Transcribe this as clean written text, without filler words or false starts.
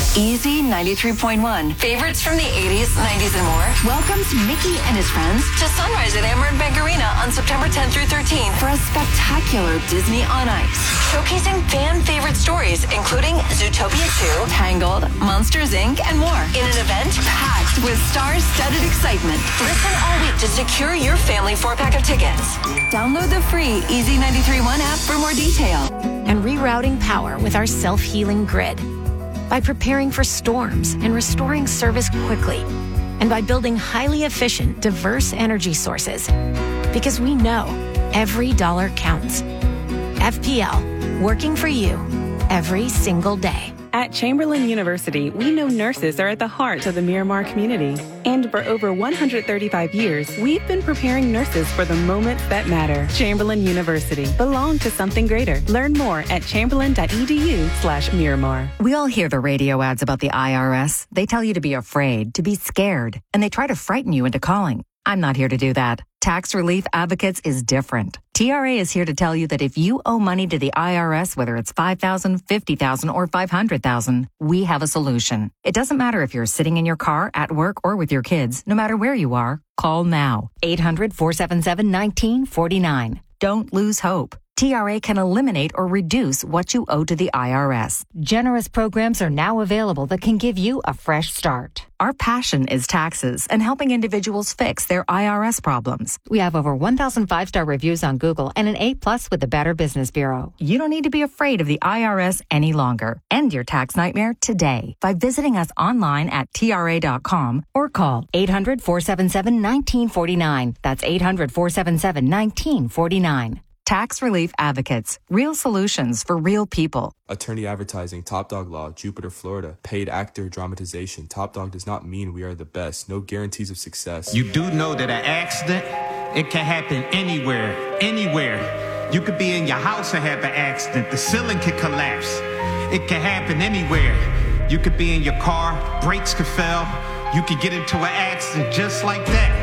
Easy 93.1. Favorites from the 80s, 90s, and more welcomes Mickey and his friends to Sunrise at Amerant Bank Arena on September 10th through 13th for a spectacular Disney on Ice, showcasing fan favorite stories including Zootopia 2, Tangled, Monsters Inc., and more in an event packed with star-studded excitement. Listen all week to secure your family 4-pack of tickets. Download the free Easy 93.1 app for more detail. And rerouting power with our self-healing grid. By preparing for storms and restoring service quickly. And by building highly efficient, diverse energy sources. Because we know every dollar counts. FPL, working for you every single day. At Chamberlain University, we know nurses are at the heart of the Miramar community. And for over 135 years, we've been preparing nurses for the moments that matter. Chamberlain University. Belong to something greater. Learn more at chamberlain.edu/Miramar. We all hear the radio ads about the IRS. They tell you to be afraid, to be scared, and they try to frighten you into calling. I'm not here to do that. Tax Relief Advocates is different. TRA is here to tell you that if you owe money to the IRS, whether it's $5,000, $50,000, or $500,000, we have a solution. It doesn't matter if you're sitting in your car, at work, or with your kids. No matter where you are, call now. 800-477-1949. Don't lose hope. TRA can eliminate or reduce what you owe to the IRS. Generous programs are now available that can give you a fresh start. Our passion is taxes and helping individuals fix their IRS problems. We have over 1,000 5-star reviews on Google and an A+ with the Better Business Bureau. You don't need to be afraid of the IRS any longer. End your tax nightmare today by visiting us online at TRA.com or call 800-477-1949. That's 800-477-1949. Tax Relief Advocates. Real solutions for real people. Attorney Advertising, Top Dog Law, Jupiter, Florida. Paid actor, dramatization. Top Dog does not mean we are the best. No guarantees of success. You do know that an accident, it can happen anywhere. You could be in your house and have an accident. The ceiling could collapse. It can happen anywhere. You could be in your car, brakes could fail. You could get into an accident just like that.